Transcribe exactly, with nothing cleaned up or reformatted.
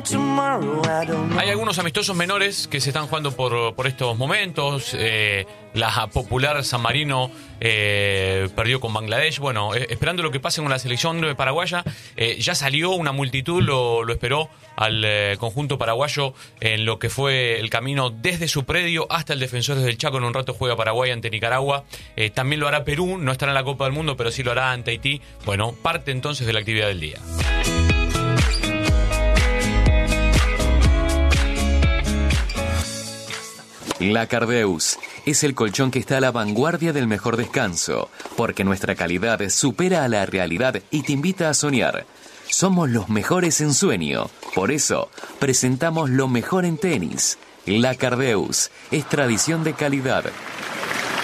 Hay algunos amistosos menores que se están jugando por, por estos momentos. Eh, la popular San Marino eh, perdió con Bangladesh. Bueno, eh, esperando lo que pase con la selección paraguaya. Eh, ya salió una multitud, lo, lo esperó al eh, conjunto paraguayo en lo que fue el camino desde su predio hasta el Defensores del Chaco. En un rato juega Paraguay ante Nicaragua. Eh, también lo hará Perú, no estará en la Copa del Mundo, pero sí lo hará ante Haití. Bueno, parte entonces de la actividad del día. La Cardeus es el colchón que está a la vanguardia del mejor descanso, porque nuestra calidad supera a la realidad y te invita a soñar. Somos los mejores en sueño, por eso presentamos lo mejor en tenis. La Cardeus es tradición de calidad.